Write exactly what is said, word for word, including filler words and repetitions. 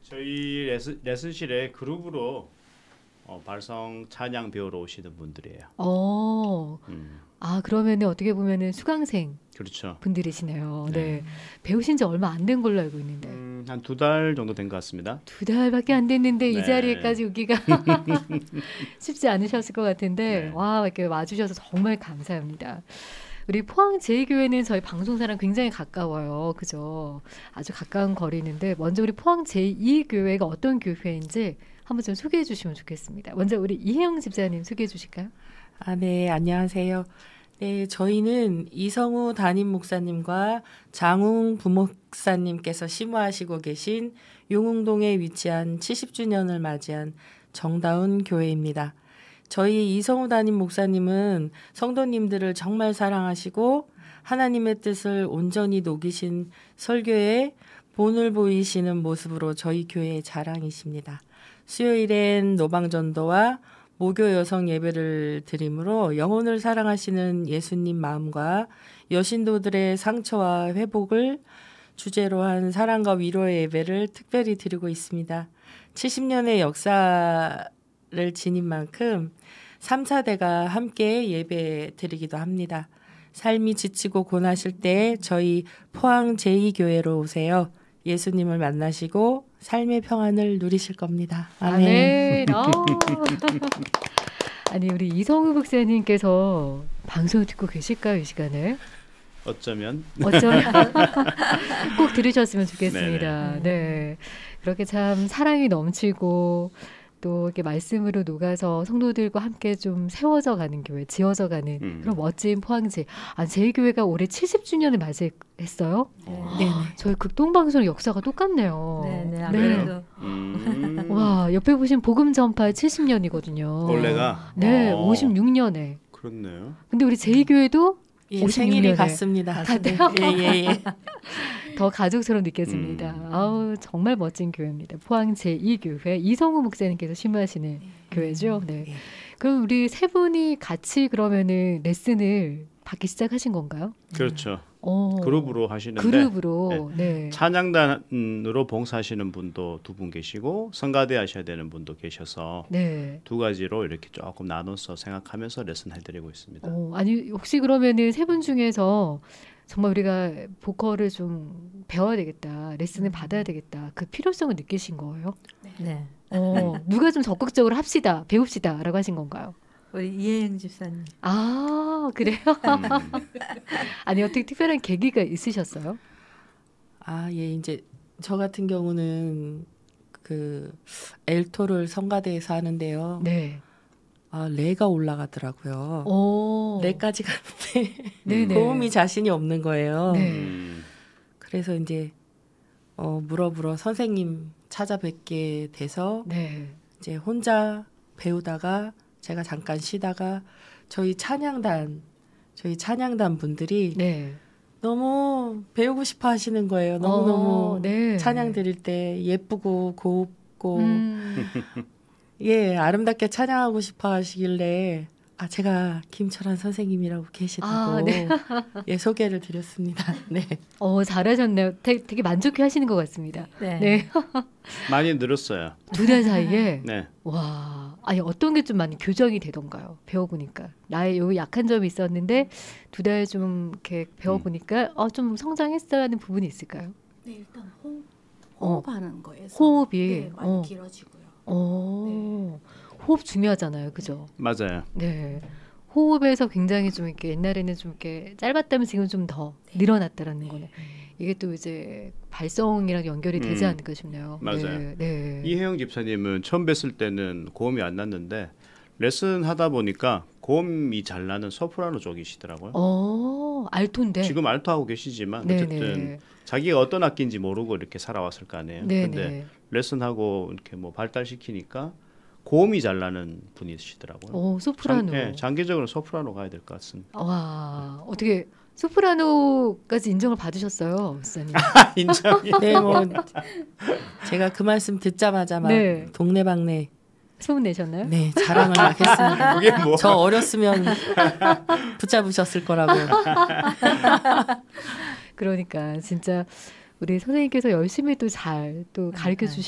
저희 레슨, 레슨실에 그룹으로 어, 발성 찬양 배우러 오시는 분들이에요. 어, 음, 아 그러면은 어떻게 보면은 수강생 그렇죠. 분들이시네요. 네. 네. 배우신 지 얼마 안 된 걸로 알고 있는데 음, 한 두 달 정도 된 것 같습니다. 두 달밖에 안 됐는데 이 네. 자리에까지 오기가 쉽지 않으셨을 것 같은데 네. 와 이렇게 와주셔서 정말 감사합니다. 우리 포항 제이교회는 저희 방송사랑 굉장히 가까워요. 그죠? 아주 가까운 거리인데 먼저 우리 포항 제이 교회가 어떤 교회인지 한번 좀 소개해 주시면 좋겠습니다. 먼저 우리 이혜영 집사님 소개해 주실까요? 아, 네, 안녕하세요. 네, 저희는 이성우 담임 목사님과 장웅 부목사님께서 심화하시고 계신 용흥동에 위치한 칠십 주년을 맞이한 정다운 교회입니다. 저희 이성우 담임 목사님은 성도님들을 정말 사랑하시고 하나님의 뜻을 온전히 녹이신 설교에 본을 보이시는 모습으로 저희 교회의 자랑이십니다. 수요일엔 노방전도와 모교 여성 예배를 드림으로 영혼을 사랑하시는 예수님 마음과 여신도들의 상처와 회복을 주제로 한 사랑과 위로의 예배를 특별히 드리고 있습니다. 칠십 년의 역사를 지닌 만큼 삼, 사대가 함께 예배 드리기도 합니다. 삶이 지치고 고나실 때 저희 포항 제이 교회로 오세요. 예수님을 만나시고 삶의 평안을 누리실 겁니다. 아멘. 아멘. 어. 아니 우리 이성우 목사님께서 방송을 듣고 계실까요 이 시간에? 어쩌면 어쩌면 꼭 들으셨으면 좋겠습니다. 네네. 네, 그렇게 참 사랑이 넘치고 또 이렇게 말씀으로 녹아서 성도들과 함께 좀 세워져 가는 교회, 지어져 가는 음. 그런 멋진 포항제. 아, 제이교회가 올해 칠십 주년을 맞이했어요. 어. 네, 저희 극동방송 역사가 똑같네요. 네네 아무래도 음, 와, 옆에 보신 복음 전파 칠십 년이거든요. 원래가 네, 어, 오십육 년에. 그렇네요. 근데 우리 제이교회도 예, 오십육 생일이 년에. 같습니다. 같아요? 예, 예, 예. 더 가족처럼 느껴집니다. 음. 아우 정말 멋진 교회입니다. 포항 제이 교회 이성우 목사님께서 심화하시는 교회죠. 네. 예. 그럼 우리 세 분이 같이 그러면은 레슨을 받기 시작하신 건가요? 그렇죠. 어, 그룹으로 하시는데 그룹으로. 네. 찬양단으로 봉사하시는 분도 두 분 계시고 성가대 하셔야 되는 분도 계셔서 네. 두 가지로 이렇게 조금 나눠서 생각하면서 레슨 해드리고 있습니다. 어, 아니 혹시 그러면은 세 분 중에서 정말 우리가 보컬을 좀 배워야 되겠다, 레슨을 받아야 되겠다, 그 필요성을 느끼신 거예요? 네 어, 누가 좀 적극적으로 합시다, 배웁시다라고 하신 건가요? 우리 이혜영 집사님 아, 그래요? 음, 아니 어떻게 특별한 계기가 있으셨어요? 아, 예, 이제 저 같은 경우는 그 엘토를 성가대에서 하는데요. 네. 아, 레가 올라가더라고요. 오. 레까지 가는데 네네. 고음이 자신이 없는 거예요. 네. 음, 그래서 이제 어, 물어물어 선생님 찾아뵙게 돼서 네. 이제 혼자 배우다가 제가 잠깐 쉬다가 저희 찬양단 저희 찬양단 분들이 네. 너무 배우고 싶어 하시는 거예요. 너무너무 어, 네. 찬양 드릴 때 예쁘고 곱고 음. 예, 아름답게 찬양하고 싶어 하시길래 아, 제가 김철환 선생님이라고 계시다고 아, 네. 예, 소개를 드렸습니다. 네. 어, 잘하셨네요. 되게, 되게 만족해 하시는 것 같습니다. 네, 네. 많이 늘었어요. 두 달 사이에 네. 와, 아니 어떤 게 좀 많이 교정이 되던가요? 배워보니까 나의 요 약한 점이 있었는데 두 달 좀 이렇게 배워보니까 어, 좀 성장했어야 하는 부분이 있을까요? 네, 일단 호흡, 어. 호흡하는 거에서 호흡이 네, 많이 어. 길어지고요. 어, 호흡 중요하잖아요, 그죠? 맞아요. 네. 호흡에서 굉장히 좀 이렇게 옛날에는 좀 이렇게 짧았다면 지금 좀 더 늘어났다라는 거네. 이게 또 이제 발성이랑 연결이 되지 음, 않을까 싶네요. 맞아요. 네. 네. 이혜영 집사님은 처음 뵀을 때는 고음이 안 났는데 레슨 하다 보니까 고음이 잘 나는 소프라노 쪽이시더라고요. 어, 알톤데. 지금 알토 하고 계시지만 네, 어쨌든 네. 자기가 어떤 악기인지 모르고 이렇게 살아왔을 거 아니에요. 네, 근데 네. 레슨하고 이렇게 뭐 발달시키니까 고음이 잘 나는 분이시더라고요. 어, 소프라노. 장, 예, 장기적으로 소프라노 가야 될 것 같습니다. 와, 어떻게 소프라노까지 인정을 받으셨어요, 목사님? 인정이. 네, 뭐 제가 그 말씀 듣자마자 막 네. 동네방네 소문 내셨나요? 네, 자랑을 막 했습니다. 그게 뭐? 저 어렸으면 붙잡으셨을 거라고. 그러니까 진짜 우리 선생님께서 열심히 또 잘 또 가르쳐 주시